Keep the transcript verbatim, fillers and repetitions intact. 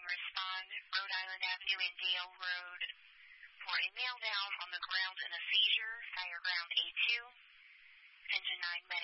respond Rhode Island Avenue and Dale Road for a male down on the ground in a seizure, fire ground A two, engine nine medic.